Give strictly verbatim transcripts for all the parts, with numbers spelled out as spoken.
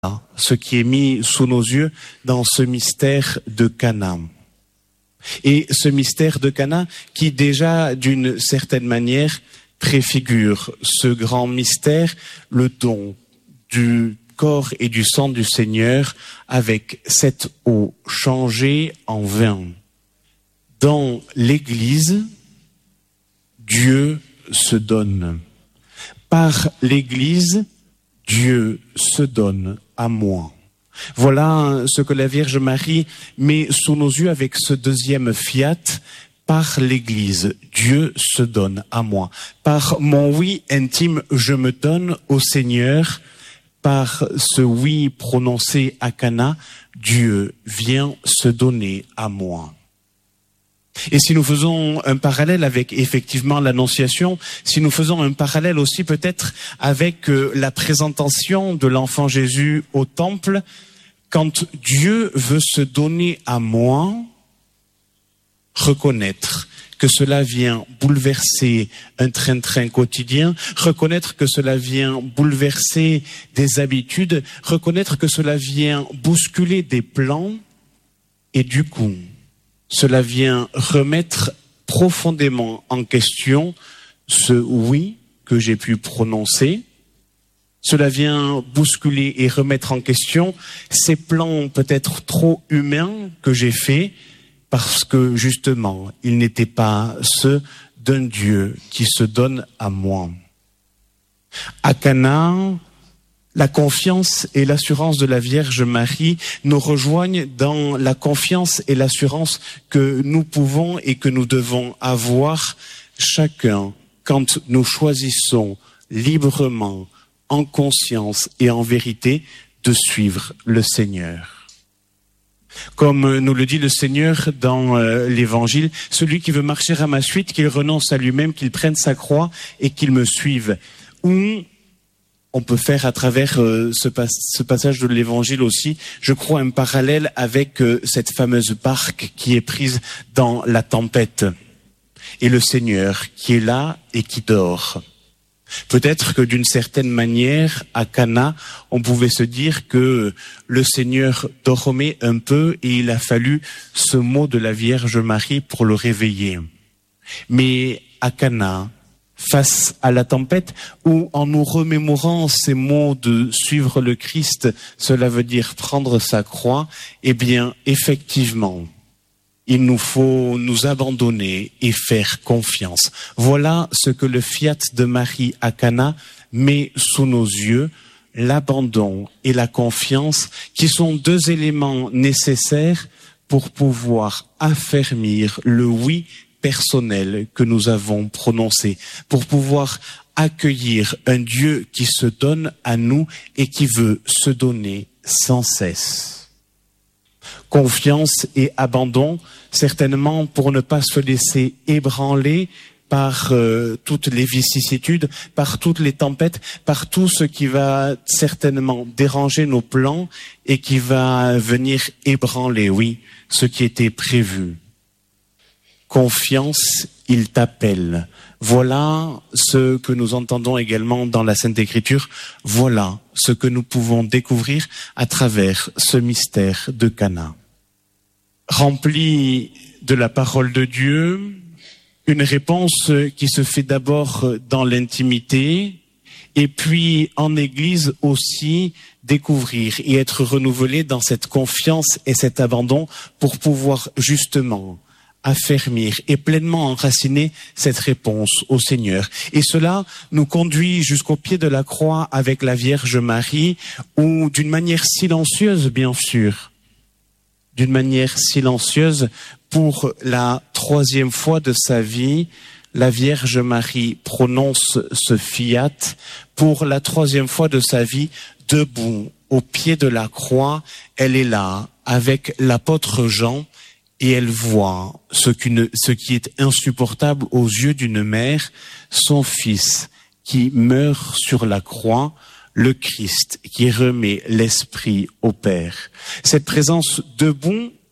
ce qui est mis sous nos yeux dans ce mystère de Cana. Et ce mystère de Cana qui déjà d'une certaine manière préfigure ce grand mystère, le don du corps et du sang du Seigneur avec cette eau changée en vin. Dans l'Église, Dieu se donne. Par l'Église, Dieu se donne à moi. Voilà ce que la Vierge Marie met sous nos yeux avec ce deuxième fiat. Par l'Église, Dieu se donne à moi. Par mon oui intime, je me donne au Seigneur. Par ce oui prononcé à Cana, Dieu vient se donner à moi. Et si nous faisons un parallèle avec effectivement l'Annonciation, si nous faisons un parallèle aussi peut-être avec euh, la présentation de l'enfant Jésus au temple, quand Dieu veut se donner à moi, reconnaître que cela vient bouleverser un train-train quotidien, reconnaître que cela vient bouleverser des habitudes, reconnaître que cela vient bousculer des plans, et du coup, cela vient remettre profondément en question ce oui que j'ai pu prononcer. Cela vient bousculer et remettre en question ces plans peut-être trop humains que j'ai faits parce que justement, ils n'étaient pas ceux d'un Dieu qui se donne à moi. À Cana, la confiance et l'assurance de la Vierge Marie nous rejoignent dans la confiance et l'assurance que nous pouvons et que nous devons avoir chacun quand nous choisissons librement, en conscience et en vérité, de suivre le Seigneur. Comme nous le dit le Seigneur dans euh, l'Évangile, celui qui veut marcher à ma suite, qu'il renonce à lui-même, qu'il prenne sa croix et qu'il me suive. Ou on peut faire à travers euh, ce, pas ce passage de l'Évangile aussi, je crois, un parallèle avec euh, cette fameuse barque qui est prise dans la tempête. Et le Seigneur qui est là et qui dort. Peut-être que d'une certaine manière, à Cana, on pouvait se dire que le Seigneur dormait un peu et il a fallu ce mot de la Vierge Marie pour le réveiller. Mais à Cana, face à la tempête, ou en nous remémorant ces mots de suivre le Christ, cela veut dire prendre sa croix, eh bien, effectivement, il nous faut nous abandonner et faire confiance. Voilà ce que le fiat de Marie à Cana met sous nos yeux, l'abandon et la confiance, qui sont deux éléments nécessaires pour pouvoir affermir le oui personnel que nous avons prononcé, pour pouvoir accueillir un Dieu qui se donne à nous et qui veut se donner sans cesse. Confiance et abandon, certainement pour ne pas se laisser ébranler par euh, toutes les vicissitudes, par toutes les tempêtes, par tout ce qui va certainement déranger nos plans et qui va venir ébranler, oui, ce qui était prévu. Confiance, il t'appelle. Voilà ce que nous entendons également dans la Sainte Écriture. Voilà ce que nous pouvons découvrir à travers ce mystère de Cana. Rempli de la parole de Dieu, une réponse qui se fait d'abord dans l'intimité et puis en Église aussi découvrir et être renouvelé dans cette confiance et cet abandon pour pouvoir justement affermir et pleinement enraciner cette réponse au Seigneur. Et cela nous conduit jusqu'au pied de la croix avec la Vierge Marie, où d'une manière silencieuse, bien sûr, d'une manière silencieuse, pour la troisième fois de sa vie, la Vierge Marie prononce ce fiat. Pour la troisième fois de sa vie, debout au pied de la croix, elle est là avec l'apôtre Jean, et elle voit ce, qu'une, ce qui est insupportable aux yeux d'une mère, son fils qui meurt sur la croix, le Christ qui remet l'esprit au Père. Cette présence debout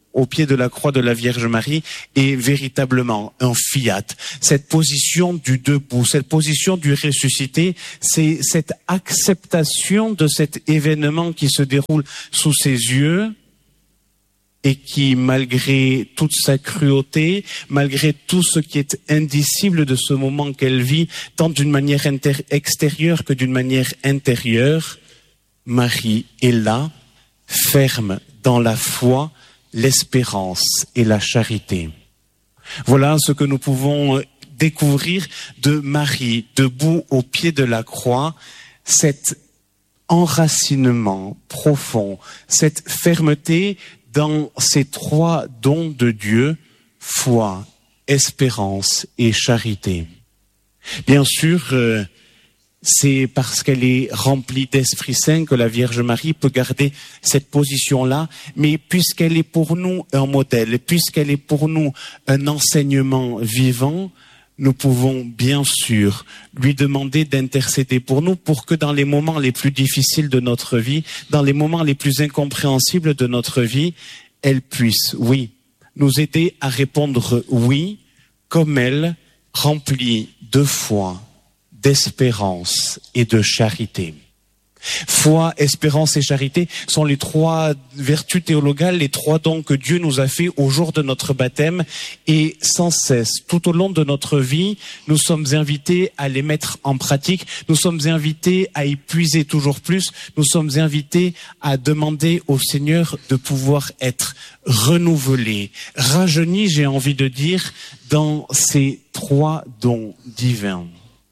au pied de la croix de la Vierge Marie est véritablement un fiat. Cette position du debout, cette position du ressuscité, c'est cette acceptation de cet événement qui se déroule sous ses yeux et qui, malgré toute sa cruauté, malgré tout ce qui est indicible de ce moment qu'elle vit, tant d'une manière inter- extérieure que d'une manière intérieure, Marie est là, ferme dans la foi, l'espérance et la charité. Voilà ce que nous pouvons découvrir de Marie, debout au pied de la croix, cet enracinement profond, cette fermeté dans ces trois dons de Dieu, foi, espérance et charité. Bien sûr, euh, c'est parce qu'elle est remplie d'Esprit Saint que la Vierge Marie peut garder cette position-là, mais puisqu'elle est pour nous un modèle, puisqu'elle est pour nous un enseignement vivant, nous pouvons bien sûr lui demander d'intercéder pour nous pour que dans les moments les plus difficiles de notre vie, dans les moments les plus incompréhensibles de notre vie, elle puisse, oui, nous aider à répondre oui, comme elle, remplie de foi, d'espérance et de charité. Foi, espérance et charité sont les trois vertus théologales, les trois dons que Dieu nous a fait au jour de notre baptême, et sans cesse, tout au long de notre vie, nous sommes invités à les mettre en pratique, nous sommes invités à y puiser toujours plus, nous sommes invités à demander au Seigneur de pouvoir être renouvelés, rajeunis, j'ai envie de dire, dans ces trois dons divins.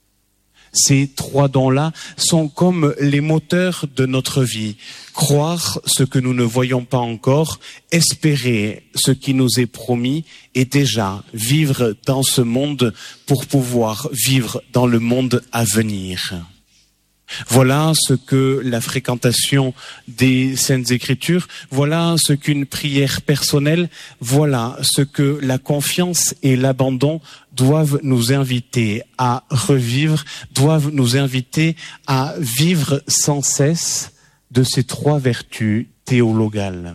Ces trois dons-là sont comme les moteurs de notre vie. Croire ce que nous ne voyons pas encore, espérer ce qui nous est promis et déjà vivre dans ce monde pour pouvoir vivre dans le monde à venir. Voilà ce que la fréquentation des Saintes Écritures, voilà ce qu'une prière personnelle, voilà ce que la confiance et l'abandon doivent nous inviter à revivre, doivent nous inviter à vivre sans cesse de ces trois vertus théologales.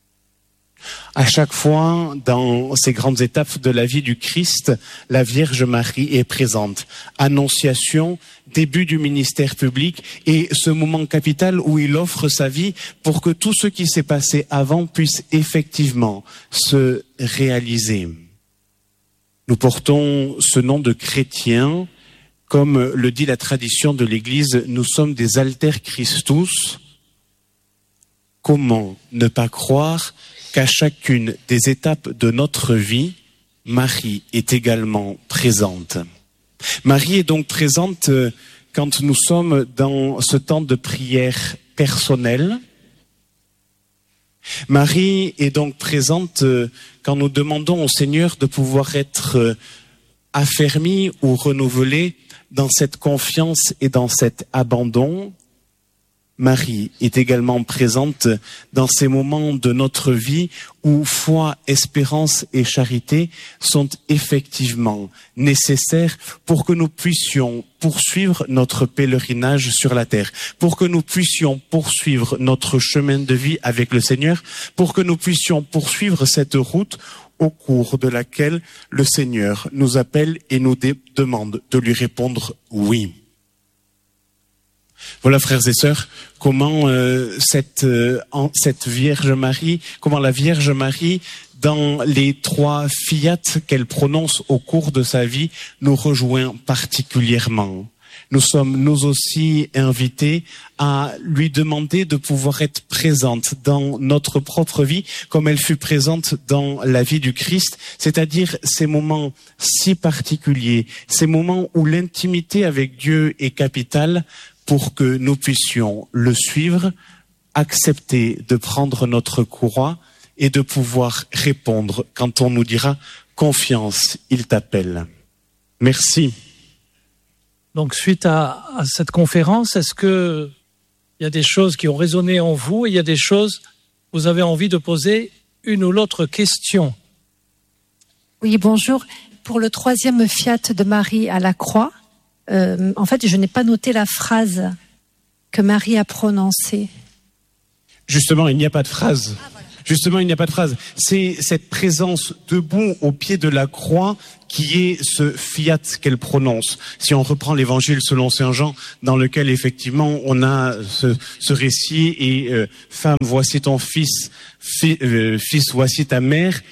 À chaque fois, dans ces grandes étapes de la vie du Christ, la Vierge Marie est présente. Annonciation, début du ministère public et ce moment capital où il offre sa vie pour que tout ce qui s'est passé avant puisse effectivement se réaliser. Nous portons ce nom de chrétien, comme le dit la tradition de l'Église, nous sommes des alter Christus. Comment ne pas croire qu'à chacune des étapes de notre vie, Marie est également présente. Marie est donc présente quand nous sommes dans ce temps de prière personnelle. Marie est donc présente quand nous demandons au Seigneur de pouvoir être affermis ou renouvelés dans cette confiance et dans cet abandon. Marie est également présente dans ces moments de notre vie où foi, espérance et charité sont effectivement nécessaires pour que nous puissions poursuivre notre pèlerinage sur la terre, pour que nous puissions poursuivre notre chemin de vie avec le Seigneur, pour que nous puissions poursuivre cette route au cours de laquelle le Seigneur nous appelle et nous dé- demande de lui répondre oui. Voilà, frères et sœurs, comment euh, cette, euh, en, cette Vierge Marie, comment la Vierge Marie, dans les trois fiat qu'elle prononce au cours de sa vie, nous rejoint particulièrement. Nous sommes nous aussi invités à lui demander de pouvoir être présente dans notre propre vie, comme elle fut présente dans la vie du Christ, c'est-à-dire ces moments si particuliers, ces moments où l'intimité avec Dieu est capitale, pour que nous puissions le suivre, accepter de prendre notre courroie et de pouvoir répondre quand on nous dira « Confiance, il t'appelle ». Merci. Donc suite à, à cette conférence, est-ce que il y a des choses qui ont résonné en vous et il y a des choses où vous avez envie de poser une ou l'autre question? Oui, bonjour. Pour le troisième fiat de Marie à la croix, Euh, en fait, je n'ai pas noté la phrase que Marie a prononcée. Justement, il n'y a pas de phrase. Justement, il n'y a pas de phrase. C'est cette présence debout au pied de la croix qui est ce fiat qu'elle prononce. Si on reprend l'évangile selon Saint Jean, dans lequel effectivement on a ce, ce récit et euh, femme, voici ton fils, fi, euh, fils, voici ta mère.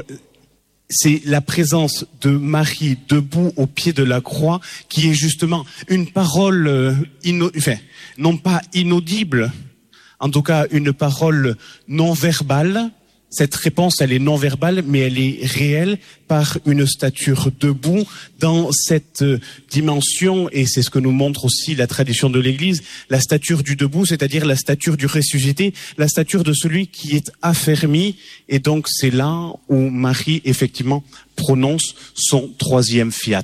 C'est la présence de Marie debout au pied de la croix qui est justement une parole, euh, ino, enfin, non pas inaudible, en tout cas une parole non verbale. Cette réponse, elle est non verbale, mais elle est réelle par une stature debout dans cette dimension, et c'est ce que nous montre aussi la tradition de l'Église, la stature du debout, c'est-à-dire la stature du ressuscité, la stature de celui qui est affermi, et donc c'est là où Marie, effectivement, prononce son troisième fiat.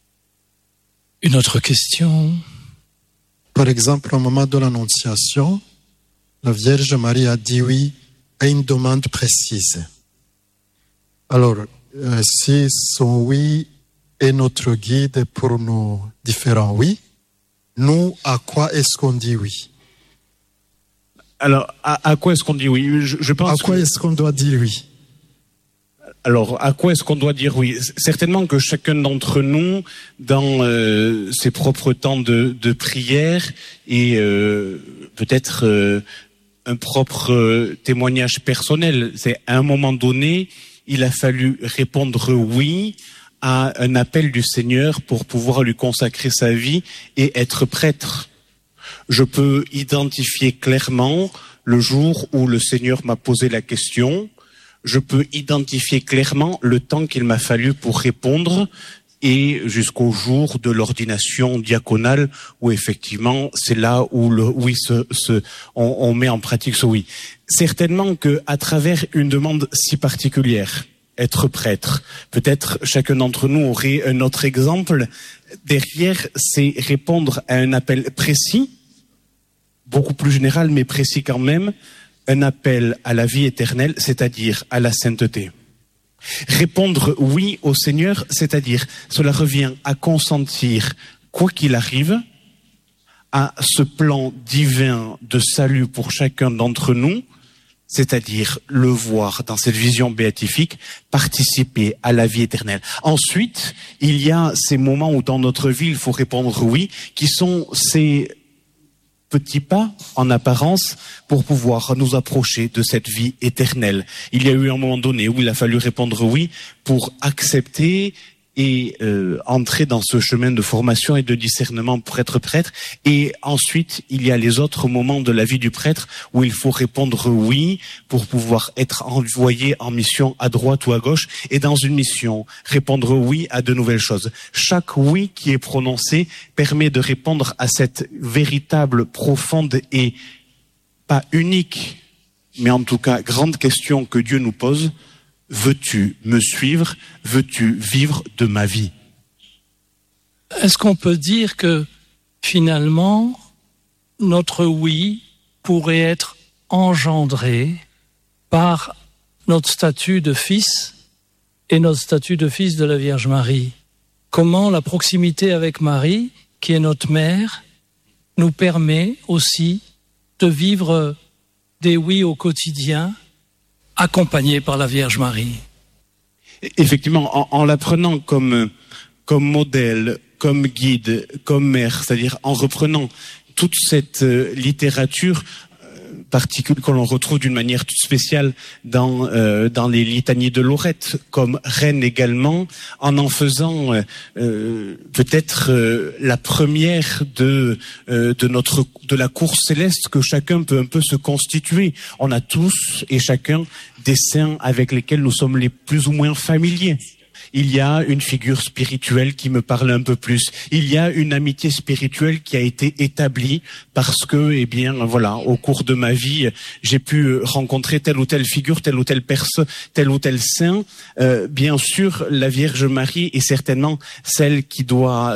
Une autre question. Par exemple, au moment de l'Annonciation, la Vierge Marie a dit oui à une demande précise. Alors, euh, si son oui est notre guide pour nos différents oui, nous, à quoi est-ce qu'on dit oui? Alors, à, à quoi est-ce qu'on dit oui? je, je pense À quoi que... est-ce qu'on doit dire oui? Alors, à quoi est-ce qu'on doit dire oui? Certainement que chacun d'entre nous, dans euh, ses propres temps de, de prière et euh, peut-être... Euh, un propre euh, témoignage personnel. C'est à un moment donné, il a fallu répondre oui à un appel du Seigneur pour pouvoir lui consacrer sa vie et être prêtre. Je peux identifier clairement le jour où le Seigneur m'a posé la question. Je peux identifier clairement le temps qu'il m'a fallu pour répondre, et jusqu'au jour de l'ordination diaconale où effectivement c'est là où le oui se, se on, on met en pratique ce oui. Certainement que à travers une demande si particulière, être prêtre, peut-être chacun d'entre nous aurait un autre exemple. Derrière, c'est répondre à un appel précis, beaucoup plus général mais précis quand même, un appel à la vie éternelle, c'est-à-dire à la sainteté. Répondre oui au Seigneur, c'est-à-dire cela revient à consentir, quoi qu'il arrive, à ce plan divin de salut pour chacun d'entre nous, c'est-à-dire le voir dans cette vision béatifique, participer à la vie éternelle. Ensuite, il y a ces moments où dans notre vie il faut répondre oui, qui sont ces petits pas en apparence pour pouvoir nous approcher de cette vie éternelle. Il y a eu un moment donné où il a fallu répondre oui pour accepter et euh, entrer dans ce chemin de formation et de discernement pour être prêtre. Et ensuite, il y a les autres moments de la vie du prêtre où il faut répondre oui pour pouvoir être envoyé en mission à droite ou à gauche. Et dans une mission, répondre oui à de nouvelles choses. Chaque oui qui est prononcé permet de répondre à cette véritable, profonde et pas unique, mais en tout cas grande question que Dieu nous pose. Veux-tu me suivre? Veux-tu vivre de ma vie? Est-ce qu'on peut dire que finalement, notre oui pourrait être engendré par notre statut de fils et notre statut de fils de la Vierge Marie? Comment la proximité avec Marie, qui est notre mère, nous permet aussi de vivre des oui au quotidien, accompagné par la Vierge Marie. Effectivement, en, en la prenant comme, comme modèle, comme guide, comme mère, c'est-à-dire en reprenant toute cette euh, littérature euh, particulière que l'on retrouve d'une manière toute spéciale dans, euh, dans les litanies de Lorette, comme reine également, en en faisant euh, euh, peut-être euh, la première de, euh, de, notre, de la course céleste que chacun peut un peu se constituer. On a tous et chacun des saints avec lesquels nous sommes les plus ou moins familiers. Il y a une figure spirituelle qui me parle un peu plus. Il y a une amitié spirituelle qui a été établie parce que, eh bien, voilà, au cours de ma vie, j'ai pu rencontrer telle ou telle figure, telle ou telle personne, tel ou tel saint. Euh, bien sûr, la Vierge Marie est certainement celle qui doit euh,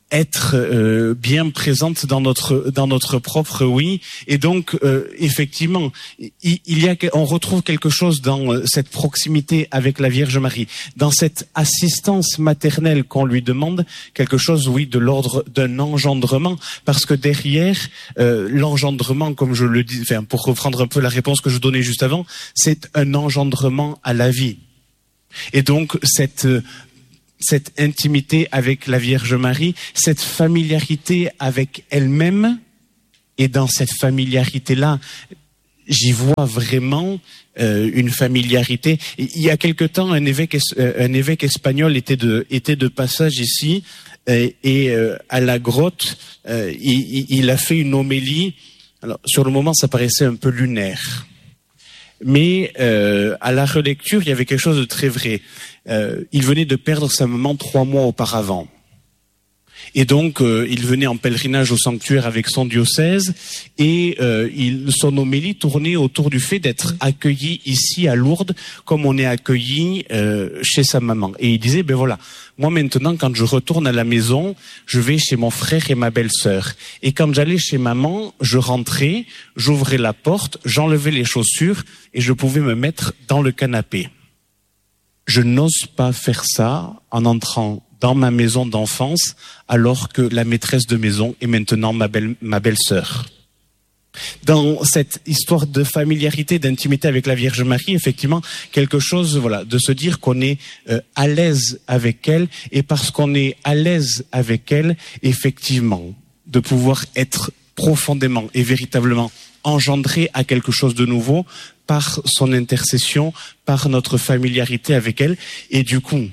être euh, bien présente dans notre dans notre propre oui. Et donc euh, effectivement, il, il y a on retrouve quelque chose dans euh, cette proximité avec la Vierge Marie, dans cette assistance maternelle qu'on lui demande, quelque chose oui de l'ordre d'un engendrement, parce que derrière euh, l'engendrement, comme je le dis, enfin pour reprendre un peu la réponse que je donnais juste avant, c'est un engendrement à la vie. Et donc cette cette intimité avec la Vierge Marie, cette familiarité avec elle-même, et dans cette familiarité-là, j'y vois vraiment euh, une familiarité. Il y a quelque temps, un évêque, un évêque espagnol était de, était de passage ici, euh, et euh, à la grotte, euh, il, il a fait une homélie. Alors, sur le moment, ça paraissait un peu lunaire. Mais euh, à la relecture, il y avait quelque chose de très vrai. Euh, il venait de perdre sa maman trois mois auparavant. Et donc, euh, il venait en pèlerinage au sanctuaire avec son diocèse, et euh, il, son homélie tournait autour du fait d'être accueilli ici à Lourdes comme on est accueilli euh, chez sa maman. Et il disait, ben voilà, moi maintenant, quand je retourne à la maison, je vais chez mon frère et ma belle-sœur. Et quand j'allais chez maman, je rentrais, j'ouvrais la porte, j'enlevais les chaussures et je pouvais me mettre dans le canapé. Je n'ose pas faire ça en entrant dans ma maison d'enfance, alors que la maîtresse de maison est maintenant ma belle, ma belle-sœur. Dans cette histoire de familiarité, d'intimité avec la Vierge Marie, effectivement, quelque chose, voilà, de se dire qu'on est euh, à l'aise avec elle, et parce qu'on est à l'aise avec elle, effectivement, de pouvoir être profondément et véritablement engendré à quelque chose de nouveau par son intercession, par notre familiarité avec elle, et du coup,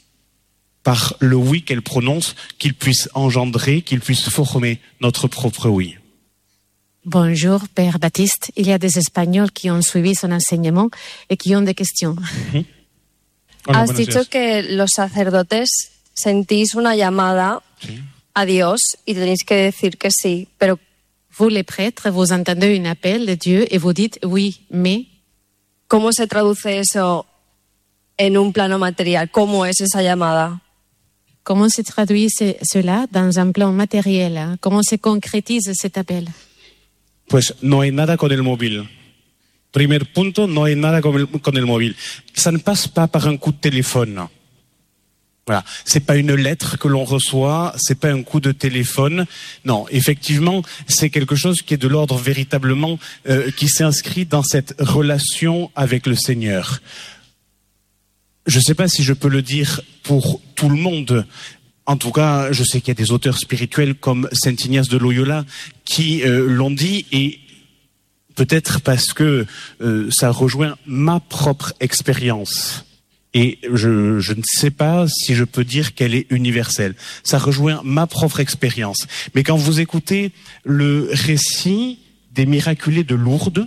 par le oui qu'elle prononce, qu'il puisse engendrer, qu'il puisse former notre propre oui. Bonjour, Père Baptiste. Il y a des Espagnols qui ont suivi son enseignement et qui ont des questions. Uh-huh. Hola, Has dicho días. que los sacerdotes sentís una llamada Sí. a Dios y tenéis que decir que sí, pero Vous, les prêtres, vous entendez un appel de Dieu et vous dites oui, mais ¿cómo se traduce eso en un plano material? ¿Cómo es esa llamada? comment se traduit ce- cela dans un plan matériel? Hein? Comment se concrétise cet appel? Pues no hay nada con el móvil. Primer punto, no hay nada con el, con el móvil. Ça ne passe pas par un coup de téléphone. Voilà, c'est pas une lettre que l'on reçoit, c'est pas un coup de téléphone. Non, effectivement, c'est quelque chose qui est de l'ordre véritablement euh, qui s'inscrit dans cette relation avec le Seigneur. Je sais pas si je peux le dire pour tout le monde. En tout cas, je sais qu'il y a des auteurs spirituels comme Saint Ignace de Loyola qui euh, l'ont dit, et peut-être parce que euh, ça rejoint ma propre expérience. Et je, je ne sais pas si je peux dire qu'elle est universelle. Ça rejoint ma propre expérience. Mais quand vous écoutez le récit des miraculés de Lourdes,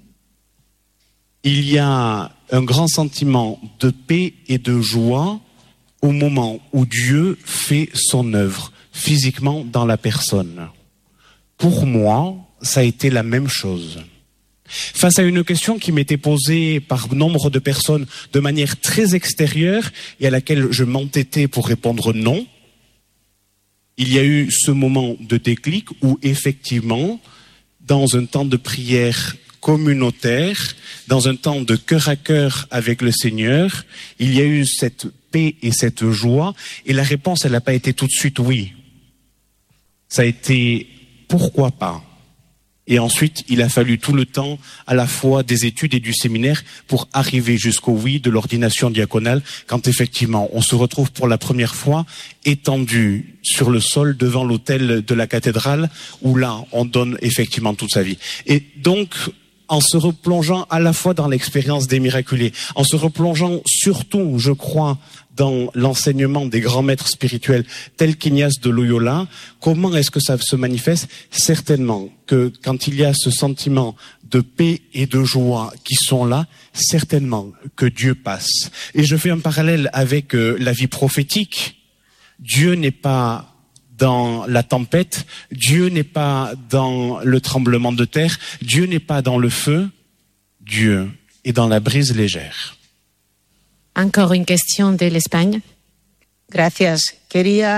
il y a un grand sentiment de paix et de joie au moment où Dieu fait son œuvre physiquement dans la personne. Pour moi, ça a été la même chose. Face à une question qui m'était posée par nombre de personnes de manière très extérieure et à laquelle je m'entêtais pour répondre non, il y a eu ce moment de déclic où effectivement, dans un temps de prière communautaire, dans un temps de cœur à cœur avec le Seigneur, il y a eu cette paix et cette joie, et la réponse, elle n'a pas été tout de suite oui. Ça a été pourquoi pas. Et ensuite, il a fallu tout le temps, à la fois des études et du séminaire, pour arriver jusqu'au oui de l'ordination diaconale, quand effectivement on se retrouve pour la première fois étendu sur le sol devant l'autel de la cathédrale, où là, on donne effectivement toute sa vie. Et donc, en se replongeant à la fois dans l'expérience des miraculés, en se replongeant surtout, je crois, dans l'enseignement des grands maîtres spirituels tels qu'Ignace de Loyola, comment est-ce que ça se manifeste? Certainement que quand il y a ce sentiment de paix et de joie qui sont là, certainement que Dieu passe. Et je fais un parallèle avec euh, la vie prophétique. Dieu n'est pas dans la tempête, Dieu n'est pas dans le tremblement de terre, Dieu n'est pas dans le feu, Dieu est dans la brise légère. Encore une question de l'Espagne. Gracias. Quería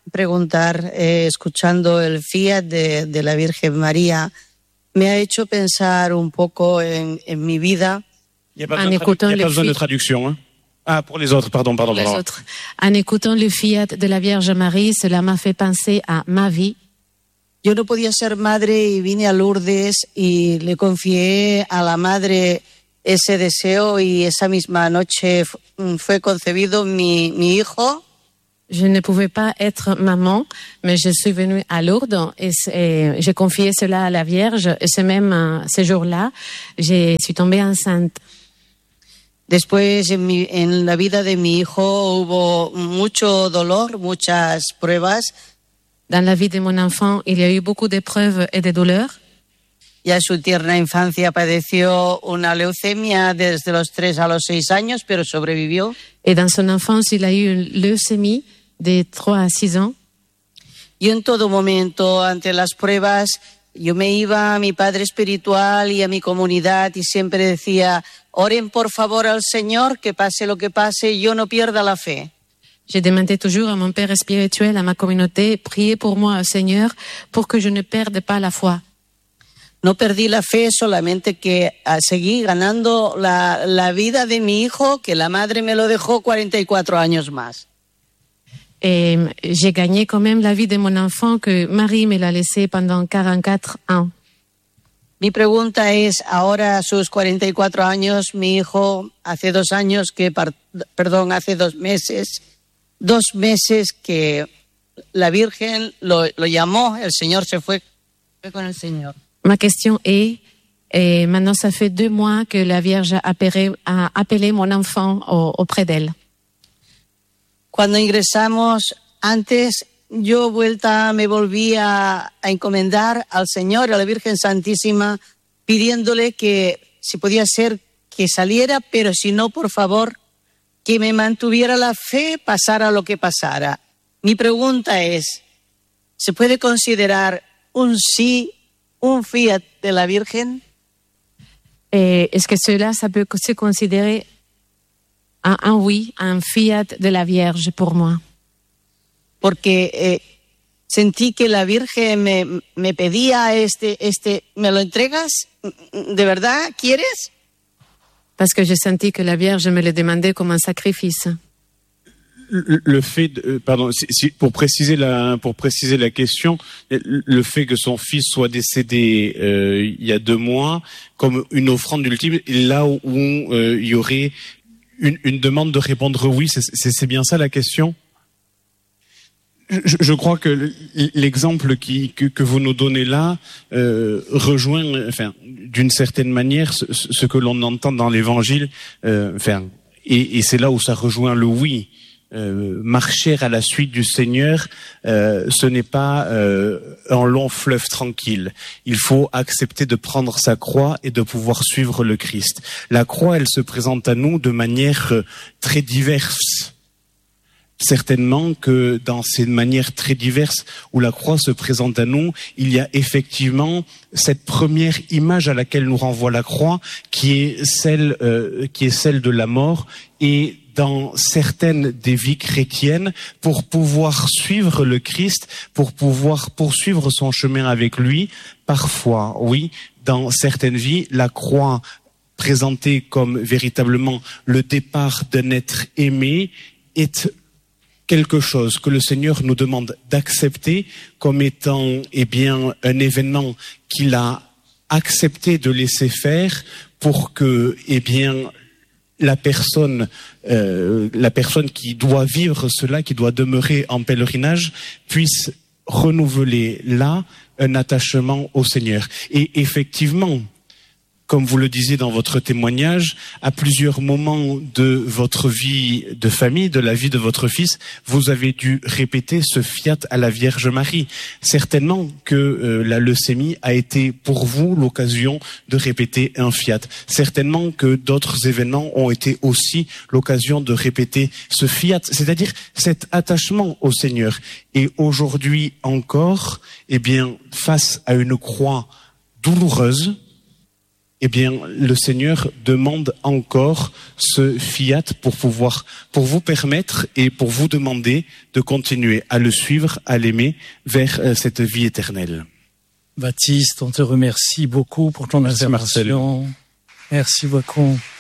preguntar, eh, escuchando el fiat de, de la Virgen María, me ha hecho pensar un poco en, en mi vida. Il n'y a pas besoin, de, tradu- y a pas besoin de traduction. Hein. Ah, pour les autres, pardon, pardon, Les pardon. autres. En écoutant le fiat de la Vierge Marie, cela m'a fait penser à ma vie. Yo no podía ser madre y vine a Lourdes y le confié a la madre ese deseo y esa misma noche fue concebido mi, mi hijo. Je ne pouvais pas être maman, mais je suis venue à Lourdes et, et j'ai confié cela à la Vierge. Et ce même ce jour-là, je suis tombée enceinte. Después, en, mi, en la vida de mi hijo hubo mucho dolor, muchas pruebas. Dans la vie de mon enfant, il y a eu beaucoup d'épreuves et de douleurs. Ya en su tierna infancia padeció una leucemia desde los tres a los seis años, pero sobrevivió. Et dans son enfance, il a eu une leucémie de trois à six ans. Y en todo momento, ante las pruebas, yo me iba a mi padre espiritual y a mi comunidad y siempre decía, oren por favor al Señor, que pase lo que pase, yo no pierda la fe. J'ai demandé toujours à mon père spirituel, à ma communauté, priez pour moi au Seigneur pour que je ne perde pas la foi. No perdí la fe, solamente que seguí ganando la, la vida de mi hijo, que la madre me lo dejó cuarenta y cuatro años más. Et j'ai gagné quand même la vie de mon enfant que Marie me l'a laissé pendant quarante-quatre ans. Mi pregunta es, ahora a sus cuarenta y cuatro años, mi hijo hace dos años que, perdón, hace dos meses, dos meses que la Virgen lo, lo llamó, el Señor se fue, fue con el Señor. Ma question est, et maintenant ça fait deux mois que la Vierge a appelé, a appelé mon enfant au, auprès d'elle. Cuando ingresamos, antes yo vuelta me volví a, a encomendar al Señor, a la Virgen Santísima, pidiéndole que si podía ser que saliera, pero si no, por favor, que me mantuviera la fe, pasara lo que pasara. Mi pregunta es, ¿se puede considerar un sí, un fiat de la Virgen? Et est-ce que cela, ça peut se considérer un, un oui, un fiat de la Vierge pour moi? Porque eh, sentí que la Virgen me, me pedía este, este, ¿me lo entregas? ¿De verdad quieres? Parce que j'ai senti que la Vierge me le demandait comme un sacrifice. Le, le fait, de, pardon, si, si, pour préciser la, pour préciser la question, le fait que son fils soit décédé euh, il y a deux mois, comme une offrande ultime, là où euh, il y aurait une, une demande de répondre oui, c'est, c'est, c'est bien ça la question? Je, je crois que l'exemple qui, que, que vous nous donnez là euh, rejoint, enfin, d'une certaine manière, ce, ce que l'on entend dans l'Évangile. Euh, enfin, et, et c'est là où ça rejoint le oui. Euh, marcher à la suite du Seigneur, euh, ce n'est pas euh, un long fleuve tranquille. Il faut accepter de prendre sa croix et de pouvoir suivre le Christ. La croix, elle se présente à nous de manière euh, très diverse. Certainement que dans ces manières très diverses où la croix se présente à nous, il y a effectivement cette première image à laquelle nous renvoie la croix, qui est celle, euh, qui est celle de la mort. Et dans certaines des vies chrétiennes, pour pouvoir suivre le Christ, pour pouvoir poursuivre son chemin avec lui, parfois, oui, dans certaines vies, la croix présentée comme véritablement le départ d'un être aimé est quelque chose que le Seigneur nous demande d'accepter comme étant, eh bien, un événement qu'il a accepté de laisser faire pour que, eh bien, la personne, euh, la personne qui doit vivre cela, qui doit demeurer en pèlerinage, puisse renouveler là un attachement au Seigneur. Et effectivement, comme vous le disiez dans votre témoignage, à plusieurs moments de votre vie de famille, de la vie de votre fils, vous avez dû répéter ce fiat à la Vierge Marie. Certainement que euh, la leucémie a été pour vous l'occasion de répéter un fiat. Certainement que d'autres événements ont été aussi l'occasion de répéter ce fiat, c'est-à-dire cet attachement au Seigneur. Et aujourd'hui encore, eh bien, face à une croix douloureuse, eh bien, le Seigneur demande encore ce fiat pour pouvoir, pour vous permettre et pour vous demander de continuer à le suivre, à l'aimer vers euh, cette vie éternelle. Baptiste, on te remercie beaucoup pour ton Merci, intervention. Merci beaucoup.